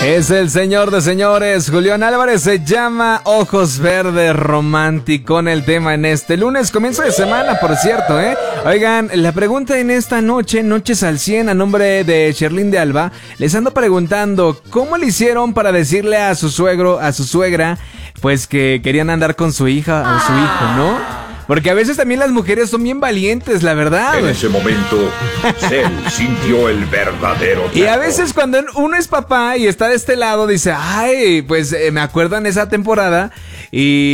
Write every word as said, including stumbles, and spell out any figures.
Es el señor de señores, Julián Álvarez, se llama Ojos Verdes Romántico con el tema en este lunes, comienzo de semana, por cierto, ¿eh? Oigan, la pregunta en esta noche, Noches al cien, a nombre de Sherlyn de Alba, les ando preguntando, ¿cómo le hicieron para decirle a su suegro, a su suegra, pues que querían andar con su hija o su hijo, ¿no? Porque a veces también las mujeres son bien valientes, la verdad. En ese momento, Cell sintió el verdadero terror. Y a veces cuando uno es papá y está de este lado, dice, ay, pues eh, me acuerdo en esa temporada y...